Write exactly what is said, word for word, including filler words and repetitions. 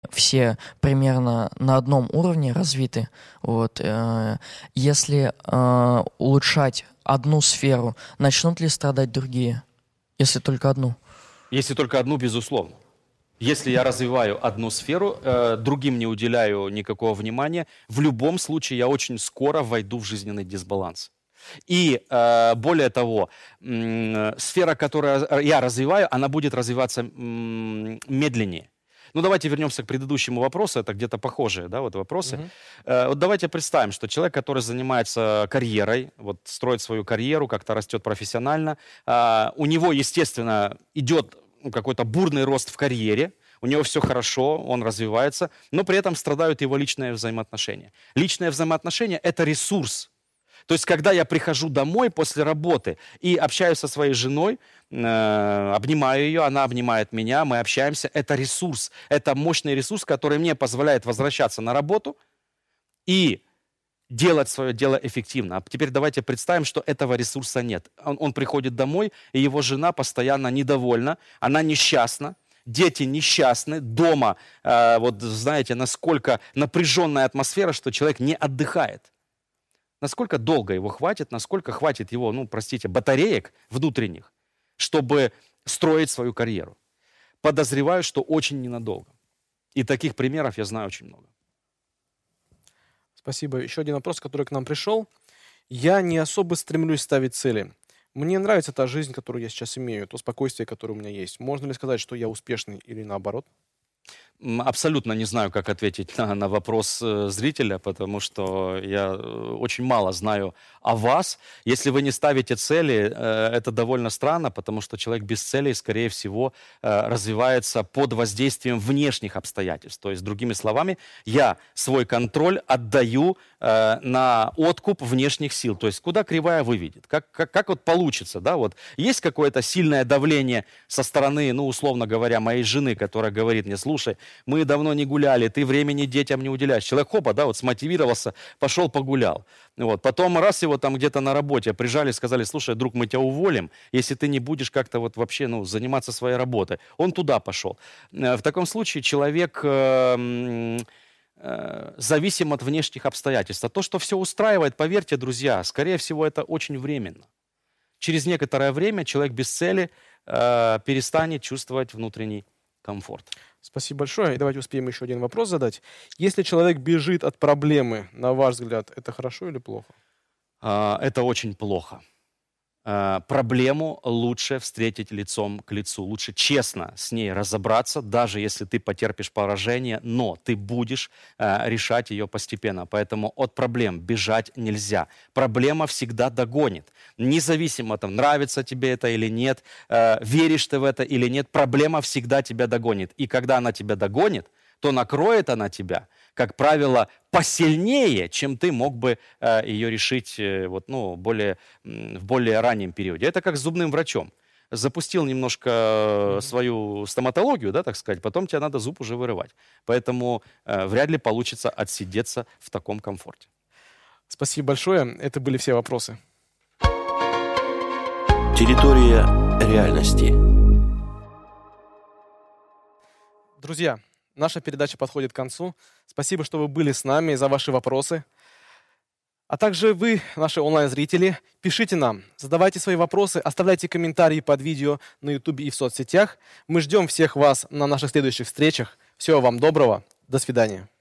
все примерно на одном уровне развиты. Вот. э, Если э, улучшать одну сферу, начнут ли страдать другие? Если только одну? Если только одну, безусловно. Если я развиваю одну сферу, э, другим не уделяю никакого внимания, в любом случае я очень скоро войду в жизненный дисбаланс. И э, более того, м, сфера, которую я развиваю, она будет развиваться м, медленнее. Ну, давайте вернемся к предыдущему вопросу, это где-то похожие, да, вот вопросы. Мгм. Э, вот давайте представим, что человек, который занимается карьерой, вот строит свою карьеру, как-то растет профессионально, а, у него, естественно, идет ну, какой-то бурный рост в карьере, у него все хорошо, он развивается, но при этом страдают его личные взаимоотношения. Личные взаимоотношения – это ресурс. То есть, когда я прихожу домой после работы и общаюсь со своей женой, э, обнимаю ее, она обнимает меня, мы общаемся, это ресурс, это мощный ресурс, который мне позволяет возвращаться на работу и делать свое дело эффективно. А теперь давайте представим, что этого ресурса нет. Он, он приходит домой, и его жена постоянно недовольна, она несчастна, дети несчастны, дома, э, вот знаете, насколько напряженная атмосфера, что человек не отдыхает. Насколько долго его хватит, насколько хватит его, ну, простите, батареек внутренних, чтобы строить свою карьеру. Подозреваю, что очень ненадолго. И таких примеров я знаю очень много. Спасибо. Еще один вопрос, который к нам пришел. Я не особо стремлюсь ставить цели. Мне нравится та жизнь, которую я сейчас имею, то спокойствие, которое у меня есть. Можно ли сказать, что я успешный или наоборот? М, Абсолютно не знаю, как ответить на, на вопрос э, зрителя, потому что я э, очень мало знаю о вас. Если вы не ставите цели, э, это довольно странно, потому что человек без целей, скорее всего, э, развивается под воздействием внешних обстоятельств. То есть, другими словами, я свой контроль отдаю э, на откуп внешних сил. То есть, куда кривая выведет, как, как, как вот получится. Да? Вот есть какое-то сильное давление со стороны, ну, условно говоря, моей жены, которая говорит мне: слушай, мы давно не гуляли, ты времени детям не уделяешь. Человек, хопа, да, вот смотивировался, пошел погулял. Вот. Потом раз его там где-то на работе прижали, сказали: слушай, друг, мы тебя уволим, если ты не будешь как-то вот вообще, ну, заниматься своей работой. Он туда пошел. Э, В таком случае человек э, м, э, зависим от внешних обстоятельств. А то, что все устраивает, поверьте, друзья, скорее всего, это очень временно. Через некоторое время человек без цели э, перестанет чувствовать внутренний комфорт. Спасибо большое. И давайте успеем еще один вопрос задать. Если человек бежит от проблемы, на ваш взгляд, это хорошо или плохо? А, Это очень плохо. А, Проблему лучше встретить лицом к лицу. Лучше честно с ней разобраться, даже если ты потерпишь поражение, но ты будешь а, решать ее постепенно. Поэтому от проблем бежать нельзя. Проблема всегда догонит. Независимо, там, нравится тебе это или нет, а, веришь ты в это или нет, проблема всегда тебя догонит. И когда она тебя догонит, то накроет она тебя, как правило, посильнее, чем ты мог бы э, ее решить э, вот, ну, более, м, в более раннем периоде. Это как с зубным врачом. Запустил немножко э, свою стоматологию, да, так сказать, потом тебе надо зуб уже вырывать. Поэтому э, вряд ли получится отсидеться в таком комфорте. Спасибо большое. Это были все вопросы. Территория реальности. Друзья, наша передача подходит к концу. Спасибо, что вы были с нами, за ваши вопросы. А также вы, наши онлайн-зрители, пишите нам, задавайте свои вопросы, оставляйте комментарии под видео на YouTube и в соцсетях. Мы ждем всех вас на наших следующих встречах. Всего вам доброго. До свидания.